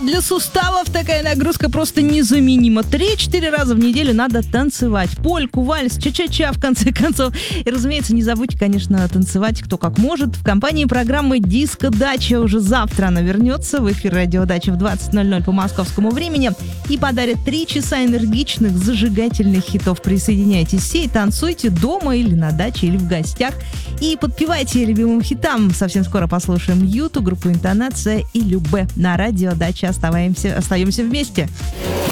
для суставов такая нагрузка просто незаменима. 3-4 раза в неделю надо танцевать. Польку, вальс, ча-ча-ча, в конце концов. И, разумеется, не забудьте, конечно, танцевать кто как может. В компании программы «Диско Дача» уже завтра она вернется в эфир «Радио Дача» в 20:00 по московскому времени и подарит 3 часа энергичных, зажигательных хитов. Присоединяйтесь все и танцуйте дома или на даче, или в гостях. И подпевайте любимым хитам. Совсем скоро послушаем Юту, группу «Интонация» и Любэ на «Радио Дача». Остаемся вместе.